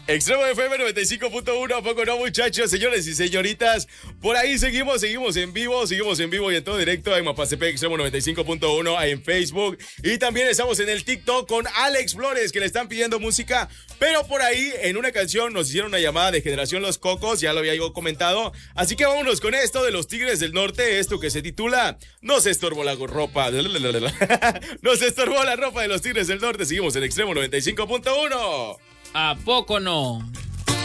Extremo FM 95.1, ¿a poco no, muchachos, señores y señoritas? Por ahí seguimos en vivo y en todo directo en Mapastepec Extremo 95.1 en Facebook. Y también estamos en el TikTok con Alex Flores, que le están pidiendo música. Pero por ahí, en una canción, nos hicieron una llamada de Generación Los Cocos, ya lo había yo comentado. Así que vámonos con esto de los Tigres del Norte, esto que se titula No se estorbó la ropa. No se estorbó la ropa de los Tigres del Norte. Seguimos en Extremo 95.1. ¿A poco no?